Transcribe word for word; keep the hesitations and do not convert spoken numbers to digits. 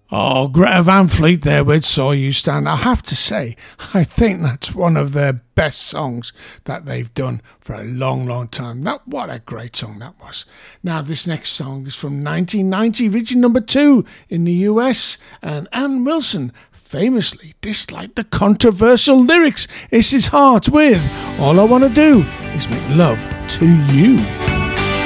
Oh, Greta Van Fleet there with Saw You Stand. I have to say, I think that's one of their best songs that they've done for a long, long time. That What a great song that was. Now, this next song is from nineteen ninety, reaching number two in the U S, and Ann Wilson famously disliked the controversial lyrics. This is Heart with All I Want to Do Is Make Love to You.